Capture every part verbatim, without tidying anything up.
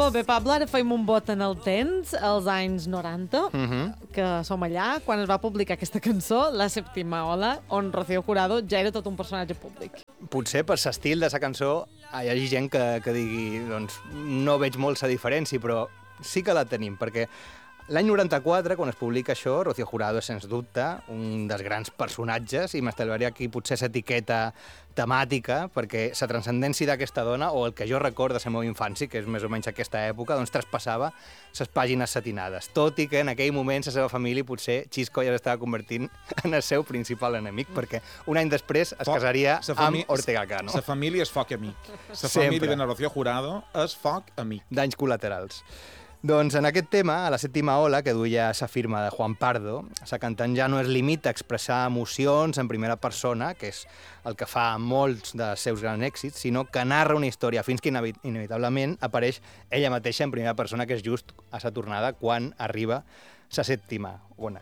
Molt bé, Pablo, ara feim un bot en el temps, als anys noranta, uh -huh. que som allà, quan es va publicar aquesta cançó, La sèptima ola, on Rocío Jurado ja era tot un personatge públic. Potser per l'estil de la cançó hi hagi gent que, que digui doncs, no veig molt la diferència, però sí que la tenim, perquè l'any noranta-quatre, quan es publica això, Rocío Jurado és, sens dubte, un dels grans personatges, i m'estalviaré aquí potser l'etiqueta temàtica, perquè la transcendència d'aquesta dona, o el que jo recordo de la meva infància, que és més o menys aquesta època, doncs traspassava les pàgines satinades, tot i que en aquell moment la seva família, potser Xisco ja s'estava convertint en el seu principal enemic, perquè un any després es casaria amb Ortega Cano. La família és foc amic. La família de Rocío Jurado és foc amic. Danys col·laterals. Doncs en aquest tema, a la sèptima ola, que duia la firma de Juan Pardo, la cantant ja no es limita a expressar emocions en primera persona, que és el que fa molts dels seus grans èxits, sinó que narra una història fins que inevitablement apareix ella mateixa en primera persona, que és just a la tornada quan arriba la sèptima ona.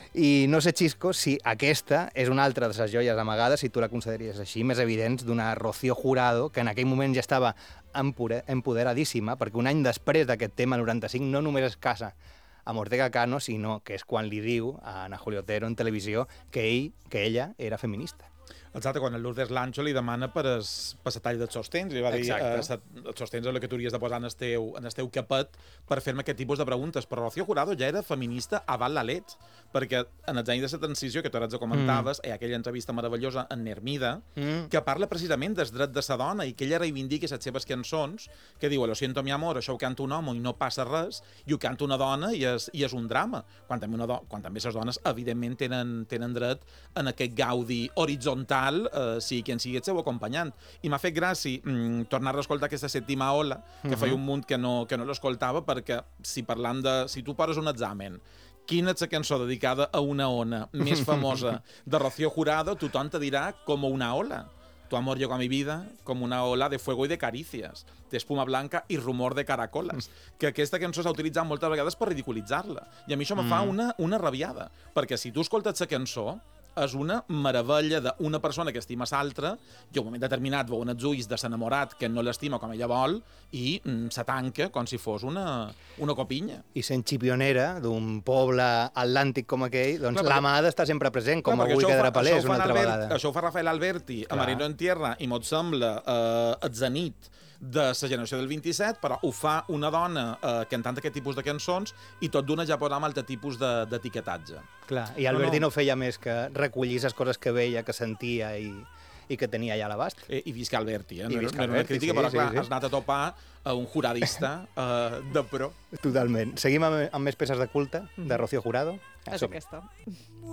I no sé, Xisco, si aquesta és una altra de les joies amagades, si tu la consideraries així, més evidents, d'una Rocío Jurado, que en aquell moment ja estava empoderadíssima, perquè un any després d'aquest tema, el noranta-cinc, no només es casa amb Ortega Cano, sinó que és quan li diu a Ana Julia Otero en televisió que ell, que ella era feminista. Exacte, quan el Lourdes Lancho li demana per el tall dels sostens, li va dir, eh, els sostens és el que tu hauries de posar en el teu, en el teu capet per fer-me aquest tipus de preguntes. Però Rocío Jurado ja era feminista a val la let, perquè en els anys de la transició, que tu ara ens comentaves, mm. hi ha aquella entrevista meravellosa en Nermida, mm. que parla precisament del dret de la dona i que ella reivindica les seves cançons, que diu, lo siento mi amor, això ho canta un home i no passa res, i ho canta una dona i és, i és un drama. Quan també, una do quan també les dones, evidentment, tenen, tenen dret en aquest gaudi horitzontal, Uh, sigui quien sigui el seu acompanyant. I m'ha fet gràcia mm, tornar a escoltar aquesta sèptima ola, que uh -huh. feia un munt que no, que no l'escoltava, perquè si parlam de... Si tu poses un examen, quina és la cançó dedicada a una ona més famosa de Rocío Jurado, tothom te dirà com una ola. Tu amor llegó a mi vida com una ola de fuego y de caricias, de espuma blanca i rumor de caracoles. Que aquesta cançó s'ha utilitzat moltes vegades per ridiculitzar-la. I a mi això me fa una, una rabiada, perquè si tu escoltes la cançó, és una meravella d'una persona que estima l'altra i en un moment determinat veu els ulls de l'enamorat que no l'estima com ella vol i mm, se tanca com si fos una, una copinya. I sent xipionera d'un poble atlàntic com aquell, doncs clar, la mà ha d'estar sempre present, com avui quedarà palès una altra vegada. Això ho fa Rafael Alberti a Marino en Tierra i m'ho sembla eh, el zenit de la generació del vint-i-set, però ho fa una dona eh, cantant aquest tipus de cançons i tot d'una ja posar amb altre tipus d'etiquetatge. Clar, i Alberti no, no. no feia més que recollir les coses que veia, que sentia i, i que tenia allà a l'abast. Eh, I visca Alberti, eh? I no, visca no, no Alberti, crítica, sí, però clar, sí, sí. has anat a topar a un juradista eh, de pro. Totalment. Seguim amb, amb més peces de culte de Rocío Jurado. És aquesta.